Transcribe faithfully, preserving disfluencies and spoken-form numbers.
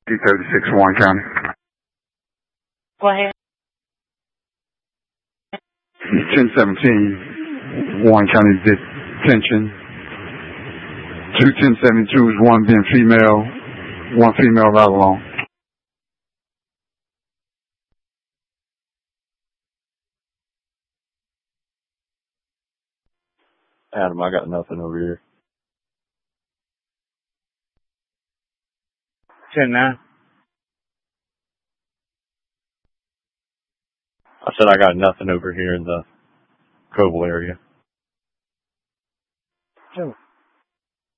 D thirty-six, Warren County. Go ahead. ten seventeen, Warren County detention. Two ten seventy-twos, one being female, one female ride along. Adam, I got nothing over here. ten nine. I said I got nothing over here in the Coble area. Two.